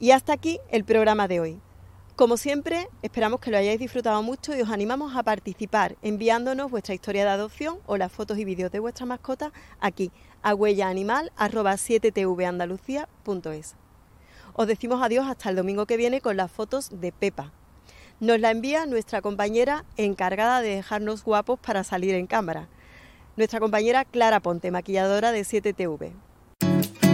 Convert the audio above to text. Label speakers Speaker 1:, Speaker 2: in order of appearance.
Speaker 1: Y hasta aquí el programa de hoy. Como siempre, esperamos que lo hayáis disfrutado mucho y os animamos a participar enviándonos vuestra historia de adopción o las fotos y vídeos de vuestra mascota aquí a huellaanimal@7tvandalucía.es. Os decimos adiós hasta el domingo que viene con las fotos de Pepa. Nos la envía nuestra compañera encargada de dejarnos guapos para salir en cámara. Nuestra compañera Clara Ponte, maquilladora de 7TV.